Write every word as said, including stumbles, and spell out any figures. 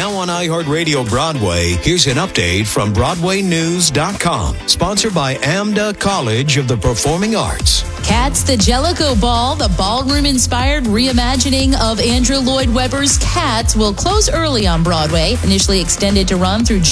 Now on iHeartRadio Broadway, here's an update from Broadway News dot com. Sponsored by AMDA College of the Performing Arts. Cats, the Jellicoe Ball, the ballroom-inspired reimagining of Andrew Lloyd Webber's Cats, will close early on Broadway, initially extended to run through